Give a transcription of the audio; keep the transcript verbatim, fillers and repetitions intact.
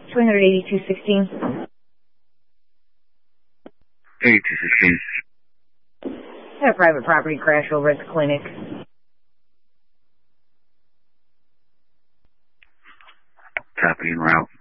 two eighty-two sixteen. eighty-two sixteen. Had a private property crash over at the clinic. Copy en route.